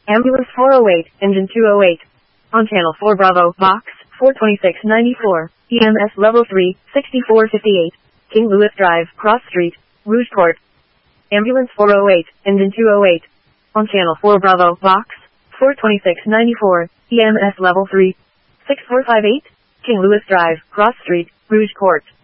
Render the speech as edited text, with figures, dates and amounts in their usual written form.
Ambulance 408, engine 208. On channel 4 Bravo, box 42694, EMS level 3, 6458. King Louis Drive, Cross Street, Rouge Court. Ambulance 408, engine 208. On channel 4 Bravo, box 42694, EMS level 3, 6458. King Louis Drive, Cross Street, Rouge Court.